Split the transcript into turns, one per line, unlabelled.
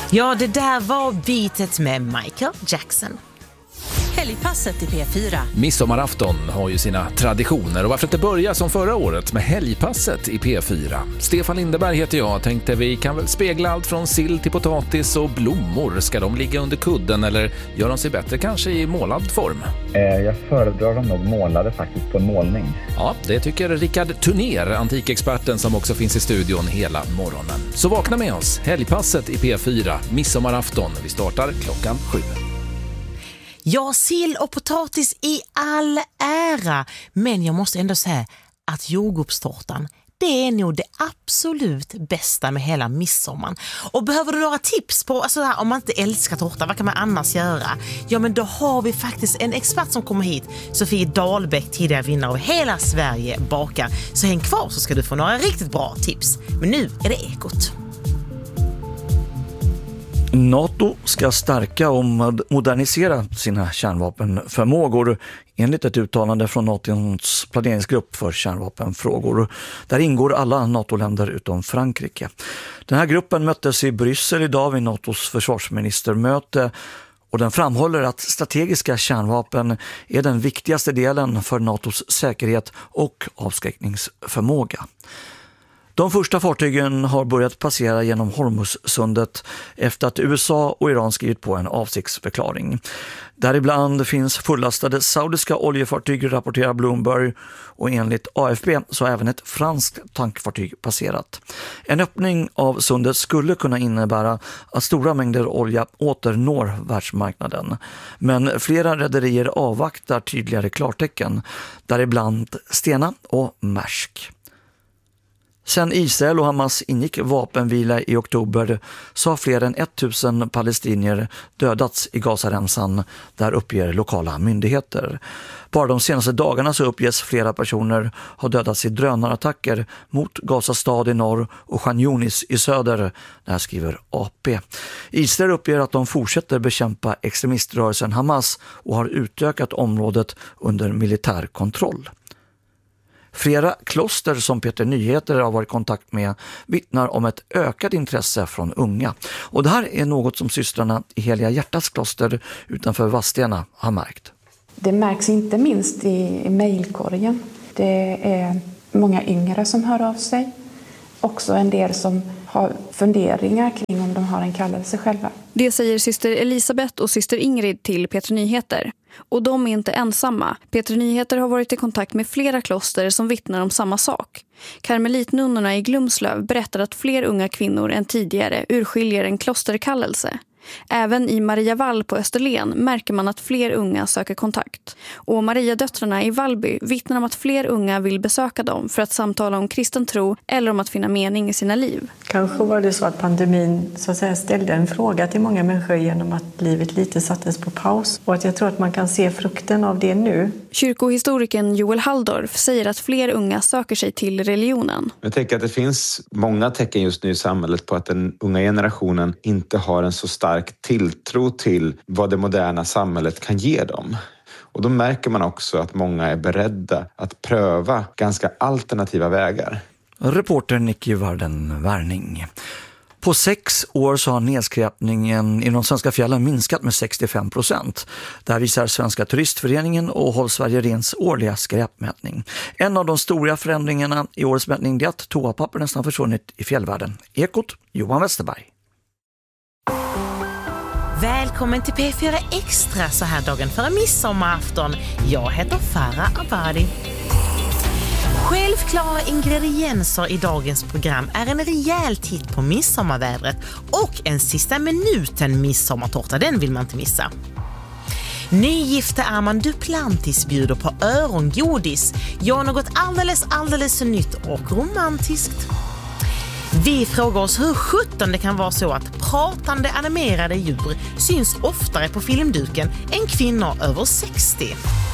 Ja, det där var bitet med Michael Jackson.
Helgpasset i P4.
Midsommarafton har ju sina traditioner och varför inte börja som förra året med helgpasset i P4. Stefan Lindeberg heter jag. Tänkte vi kan väl spegla allt från sill till potatis och blommor. Ska de ligga under kudden eller gör de sig bättre kanske i målad form?
Jag föredrar dem nog målade faktiskt på en målning.
Ja, det tycker Rickard Turner, antikexperten som också finns i studion hela morgonen. Så vakna med oss. Helgpasset i P4, midsommarafton. Vi startar 7:00.
Ja, sill och potatis i all ära, men jag måste ändå säga att jordgubbstårtan, det är nog det absolut bästa med hela midsommar. Och behöver du några tips på, alltså här, om man inte älskar tårta, vad kan man annars göra? Ja, men då har vi faktiskt en expert som kommer hit, Sofie Dahlbäck, tidigare vinnare av Hela Sverige bakar. Så häng kvar så ska du få några riktigt bra tips. Men nu är det Ekot.
NATO ska stärka och modernisera sina kärnvapenförmågor enligt ett uttalande från NATOs planeringsgrupp för kärnvapenfrågor. Där ingår alla NATO-länder utom Frankrike. Den här gruppen möttes i Bryssel idag vid NATOs försvarsministermöte och den framhåller att strategiska kärnvapen är den viktigaste delen för NATOs säkerhet och avskräckningsförmåga. De första fartygen har börjat passera genom Hormuzsundet efter att USA och Iran skrivit på en avsiktsförklaring. Däribland finns fullastade saudiska oljefartyg, rapporterar Bloomberg, och enligt AFP så har även ett franskt tankfartyg passerat. En öppning av sundet skulle kunna innebära att stora mängder olja åter når världsmarknaden. Men flera rederier avvaktar tydligare klartecken, däribland Stena och Maersk. Sen Israel och Hamas ingick vapenvila i oktober så har fler än 1000 palestinier dödats i Gazaremsan, där uppger lokala myndigheter. Bara de senaste dagarna så uppges flera personer ha dödats i drönarattacker mot Gaza stad i norr och Khan Yunis i söder, där skriver AP. Israel uppger att de fortsätter bekämpa extremiströrelsen Hamas och har utökat området under militär kontroll. Flera kloster som Peter Nyheter har varit i kontakt med vittnar om ett ökat intresse från unga. Och det här är något som systrarna i Heliga Hjärtats kloster utanför Vadstena har märkt.
Det märks inte minst i mejlkorgen. Det är många yngre som hör av sig. Också en del som har funderingar kring om de har en kallelse själva.
Det säger syster Elisabeth och syster Ingrid till Peter Nyheter. Och de är inte ensamma. Peter Nyheter har varit i kontakt med flera kloster som vittnar om samma sak. Karmelitnunnorna i Glumslöv berättar att fler unga kvinnor än tidigare urskiljer en klosterkallelse. Även i Mariavall på Österlen märker man att fler unga söker kontakt. Och Mariadöttrarna i Vallby vittnar om att fler unga vill besöka dem för att samtala om kristen tro eller om att finna mening i sina liv.
Kanske var det så att pandemin så att säga ställde en fråga till många människor genom att livet lite sattes på paus. Och att jag tror att man kan se frukten av det nu.
Kyrkohistorikern Joel Halldorf säger att fler unga söker sig till religionen.
Jag tänker att det finns många tecken just nu i samhället på att den unga generationen inte har en så stark tilltro till vad det moderna samhället kan ge dem. Och då märker man också att många är beredda att pröva ganska alternativa vägar.
Reporter Nicky Varden-Värning. På 6 år så har nedskräpningen i de svenska fjällen minskat med 65%. Det här visar Svenska turistföreningen och Håll Sverige Rens årliga skräpmätning. En av de stora förändringarna i årets mätning är att toapapper nästan försvunnit i fjällvärlden. Ekot, Johan Westerberg.
Välkommen till P4 Extra så här dagen före midsommarafton. Jag heter Farah Abadi. Självklara ingredienser i dagens program är en rejäl titt på midsommarvädret och en sista minuten midsommartårta, den vill man inte missa. Nygifte Armand Duplantis bjuder på örongodis. Ja, något alldeles nytt och romantiskt. Vi frågar oss hur 17 det kan vara så att pratande animerade djur syns oftare på filmduken än kvinnor över 60.